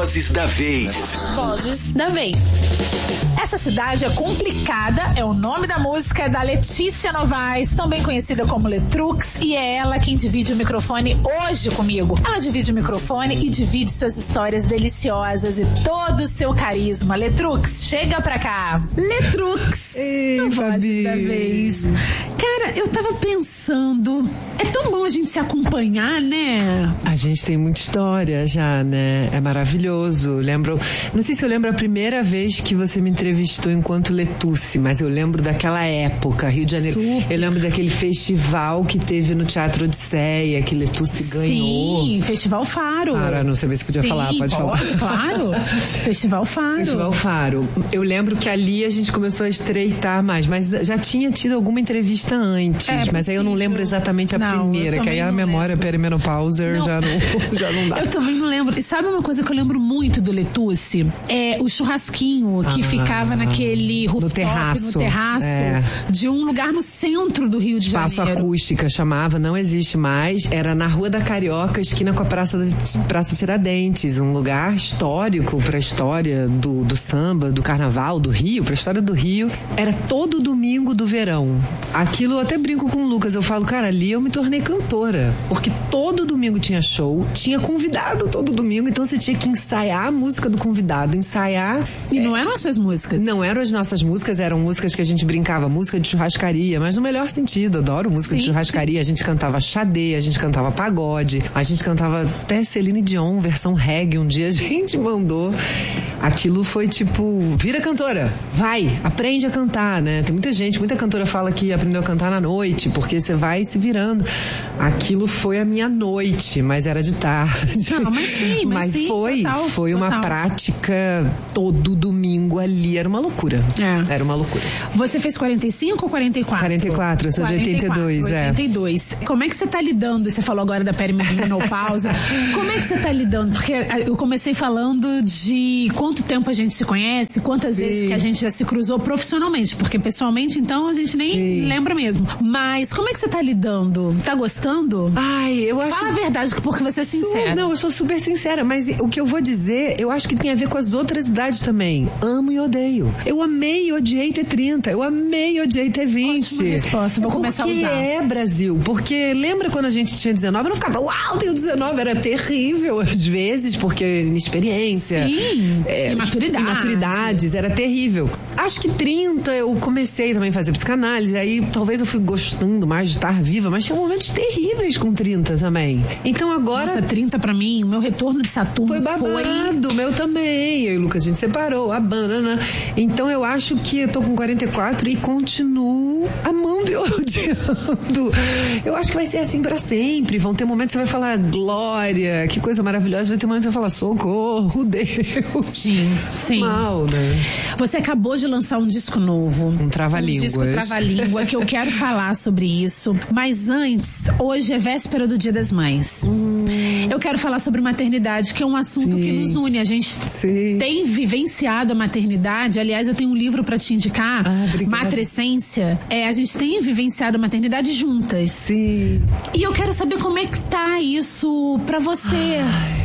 Vozes da Vez. Vozes da Vez. Essa cidade é complicada, é o nome da música da Letícia Novaes, também conhecida como Letrux, e é ela quem divide o microfone hoje comigo. Ela divide o microfone e divide suas histórias deliciosas e todo o seu carisma. Letrux, chega pra cá. Letrux, ei, no Vozes Fabi. da Vez. Cara, eu tava pensando, é tão bom a gente se acompanhar, né? A gente tem muita história já, né? É maravilhoso. Lembro, não sei se eu lembro a primeira vez que você me entrevistou enquanto Letuce, mas eu lembro daquela época, Rio de Janeiro. Super. Eu lembro daquele festival que teve no Teatro Odisseia, que Letuce ganhou. Sim, Festival Faro. Cara, não sabia se podia falar, pode falar. Claro. Festival Faro. Festival Faro. Eu lembro que ali a gente começou a estreitar mais, mas já tinha tido alguma entrevista antes, mas aí eu não lembro exatamente a primeira, que aí a memória perimenopauser já não dá. Eu também não lembro. E sabe uma coisa que eu lembro muito do Letuce? É o churrasquinho que ficava naquele rooftop, no terraço de um lugar no centro do Rio de Janeiro. Espaço Acústica chamava, não existe mais. Era na Rua da Carioca, esquina com a Praça Tiradentes, um lugar histórico para a história do samba, do carnaval, do Rio, para a história do Rio. Era todo domingo do verão. Aquilo eu até brinco com o Lucas, eu falo, cara, ali eu me tornei cantora, porque todo domingo tinha show, tinha convidado todo domingo, então você tinha que ensaiar a música do convidado, ensaiar. E não eram as suas músicas? Não eram as nossas músicas, eram músicas que a gente brincava, música de churrascaria, mas no melhor sentido, adoro música de churrascaria. A gente cantava xadê, a gente cantava pagode, a gente cantava até Celine Dion, versão reggae, um dia a gente mandou. Aquilo foi tipo, vira cantora, vai, aprende a cantar, né? Tem muita cantora fala que aprendeu a cantar na noite, porque você vai se virando. Aquilo foi a minha noite, mas era de tarde. Não, mas sim, foi uma prática todo domingo ali, era uma loucura. Era uma loucura. Você fez 45 ou 44? 44, eu sou de 82, 82. Como é que você tá lidando? Você falou agora da perimenopausa. Como é que você tá lidando? Porque eu comecei falando de quanto tempo a gente se conhece, quantas vezes que a gente já se cruzou profissionalmente, porque pessoalmente, então, a gente nem lembra mesmo. Mas como é que você tá lidando? Tá gostando? Ai, eu acho... Fala a verdade, porque você é sincera. Não, eu sou super sincera, mas o que eu vou dizer, eu acho que tem a ver com as outras idades também. Amo e odeio. Eu amei e odiei ter 30. Eu amei e odiei ter 20. Ótima resposta, vou começar a usar. Brasil, porque lembra quando a gente tinha 19? Eu não ficava, uau, tenho 19. Era terrível às vezes, porque inexperiência. Sim, imaturidades, era terrível. Acho que 30 eu comecei também a fazer psicanálise, aí talvez eu fui gostando mais de estar viva, mas tinha momentos terríveis com 30 também. Então agora... Nossa, 30 pra mim, o meu retorno de Saturno foi babado, o meu também. Eu e o Lucas, a gente separou, a banana. Então eu acho que eu tô com 44 e continuo amando e odiando. Eu acho que vai ser assim pra sempre. Vão ter momentos que você vai falar, glória, que coisa maravilhosa. Vai ter momentos que você vai falar, socorro, Deus. Sim. Mal, né? Você acabou de lançar um disco novo. Um trava-línguas. Um disco trava-língua, que eu quero falar sobre isso. Mas antes, hoje é véspera do Dia das Mães. Eu quero falar sobre maternidade, que é um assunto que nos une. A gente tem vivenciado a maternidade. Aliás, eu tenho um livro pra te indicar, Matrescência. A gente tem vivenciado a maternidade juntas. Sim. E eu quero saber como é que tá isso pra você.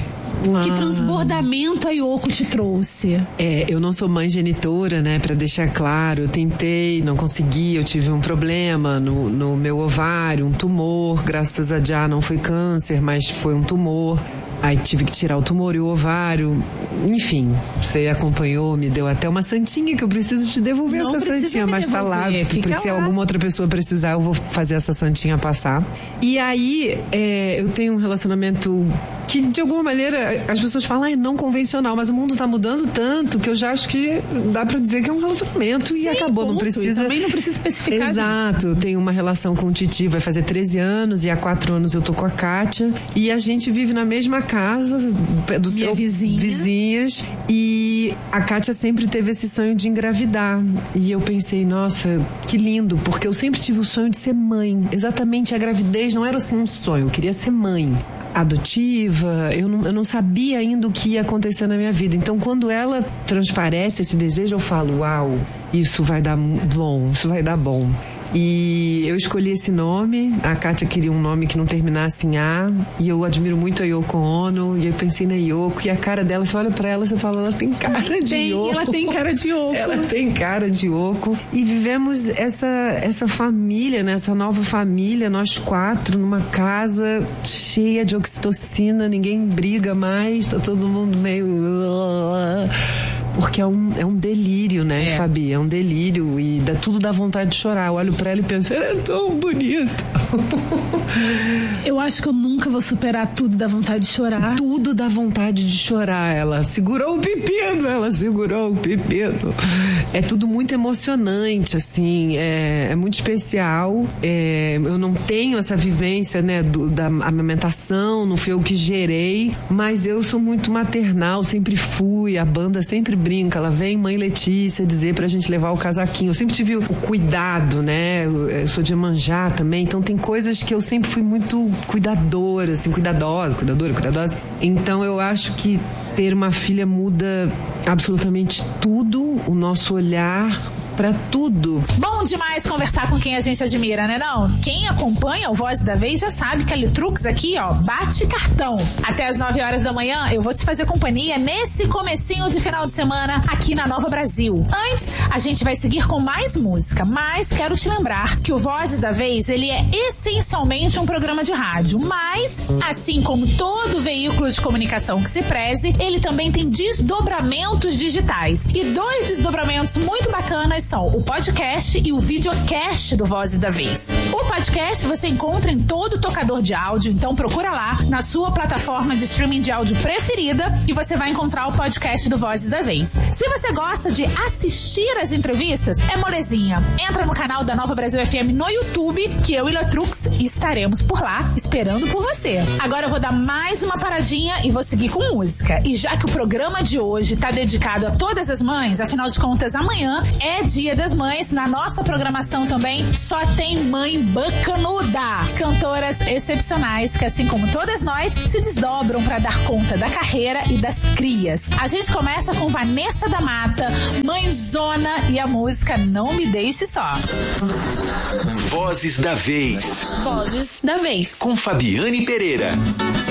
Que transbordamento a Yoko te trouxe? Eu não sou mãe genitora, né? Pra deixar claro, eu tentei, não consegui, eu tive um problema no meu ovário, um tumor, graças a Deus não foi câncer, mas foi um tumor. Aí tive que tirar o tumor e o ovário. Enfim, você acompanhou, me deu até uma santinha que eu preciso te devolver essa santinha, mas tá lá. Se alguma outra pessoa precisar, eu vou fazer essa santinha passar. E aí, eu tenho um relacionamento que, de alguma maneira, as pessoas falam, não convencional, mas o mundo tá mudando tanto que eu já acho que dá pra dizer que é um relacionamento e acabou, não precisa... E também não precisa especificar. Exato, tenho uma relação com o Titi, vai fazer 13 anos e há 4 anos eu tô com a Kátia e a gente vive na mesma casa do seu vizinhas, e a Kátia sempre teve esse sonho de engravidar e eu pensei, nossa, que lindo, porque eu sempre tive o sonho de ser mãe. Exatamente, a gravidez não era assim um sonho, eu queria ser mãe adotiva, eu não sabia ainda o que ia acontecer na minha vida. Então, quando ela transparece esse desejo, eu falo, uau, isso vai dar bom, isso vai dar bom. E eu escolhi esse nome. A Kátia queria um nome que não terminasse em A. E eu admiro muito a Yoko Ono. E eu pensei na Yoko. E a cara dela, você olha pra ela, você fala, ela tem cara de Yoko. Ela tem cara de Yoko. Ela tem cara de Yoko. E vivemos essa família, né? Essa nova família, nós 4, numa casa cheia de oxitocina. Ninguém briga mais. Tá todo mundo meio... Porque é um delírio, né, Fabi? É um delírio e tudo dá vontade de chorar. Eu olho pra ela e penso, ela é tão bonita. Eu acho que eu nunca vou superar tudo dá vontade de chorar. Tudo dá vontade de chorar. Ela segurou o pepino. É tudo muito emocionante, assim. É muito especial. Eu não tenho essa vivência, né, da amamentação, não fui eu que gerei, mas eu sou muito maternal, sempre fui. A banda sempre brinca, ela vem Mãe Letícia dizer pra gente levar o casaquinho. Eu sempre tive o cuidado, né? Eu sou de Iemanjá também, então tem coisas que eu sempre fui muito cuidadora, assim, cuidadosa. Então eu acho que ter uma filha muda absolutamente tudo, o nosso olhar pra tudo. Bom demais conversar com quem a gente admira, né não? Quem acompanha o Voz da Vez já sabe que a Letrux aqui, ó, bate cartão. Até as 9 horas da manhã eu vou te fazer companhia nesse comecinho de final de semana aqui na Nova Brasil. Antes, a gente vai seguir com mais música, mas quero te lembrar que o Vozes da Vez, ele é essencialmente um programa de rádio, mas, assim como todo veículo de comunicação que se preze, ele também tem desdobramentos digitais. E 2 desdobramentos muito bacanas são o podcast e o videocast do Vozes da Vez. O podcast você encontra em todo tocador de áudio, então procura lá na sua plataforma de streaming de áudio preferida e você vai encontrar o podcast do Vozes da Vez. Se você gosta de assistir as entrevistas, é molezinha. Entra no canal da Nova Brasil FM no YouTube, que eu e Letrux estaremos por lá, esperando por você. Agora eu vou dar mais uma paradinha e vou seguir com música. E já que o programa de hoje está dedicado a todas as mães, afinal de contas, amanhã é Dia das Mães, na nossa programação também só tem mãe bacanuda. Cantoras excepcionais que, assim como todas nós, se desdobram para dar conta da carreira e das crias. A gente começa com Vanessa da Mata, mãezona, e a música Não Me Deixe Só. Vozes da Vez. Vozes da Vez. Com Fabiane Pereira.